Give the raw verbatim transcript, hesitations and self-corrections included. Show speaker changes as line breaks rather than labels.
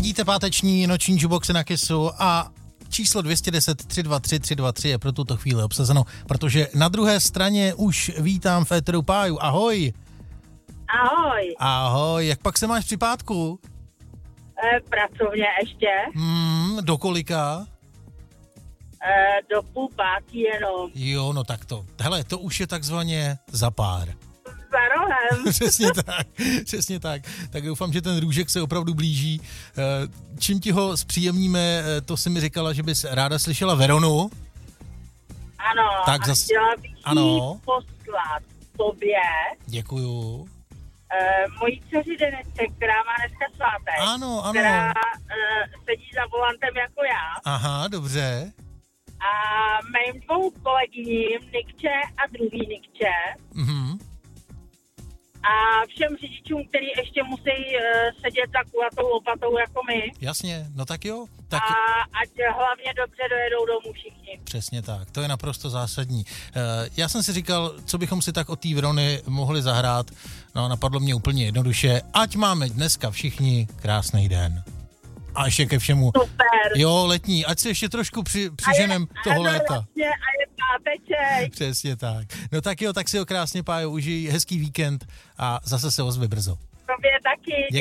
Ladíte páteční noční jukeboxy na Kissu a číslo dvě stě deset tři dva tři tři dva tři je pro tuto chvíli obsazeno, protože na druhé straně už vítám v éteru Páju. Ahoj.
Ahoj.
Ahoj, jak pak se máš při pátku?
E, pracovně ještě.
Hmm, do kolika?
E, do půl pátý jenom.
Jo, no tak to. Hele, to už je takzvaně za pár.
Za rohem.
Přesně tak, přesně tak. Tak doufám, že ten růžek se opravdu blíží. Čím ti ho zpříjemníme, to si mi říkala, že bys ráda slyšela Veronu.
Ano,
tak
a
zas...
chtěla bych
ano.
poslat tobě.
Děkuju.
E, mojí dceři Denise, která má dneska svátek.
Ano, ano.
Která e, sedí za volantem jako já.
Aha, dobře.
A mým dvou kolegyním, Nikče a druhý Nikče.
Mhm.
A všem řidičům, kteří ještě musí uh, sedět za kulatou lopatou jako my.
Jasně, no tak jo. Tak...
A ať hlavně dobře dojedou domů všichni.
Přesně tak, to je naprosto zásadní. Uh, já jsem si říkal, co bychom si tak od té Verony mohli zahrát. No napadlo mě úplně jednoduše. Ať máme dneska všichni krásný den. A ještě ke všemu.
Super.
Jo, letní, ať si ještě trošku při, přiženem
je,
toho
ano,
léta.
Vlastně, a je páteček.
Přesně tak. No tak jo, tak si ho krásně, Pájo, užij hezký víkend a zase se ozvi brzo.
Tobě taky.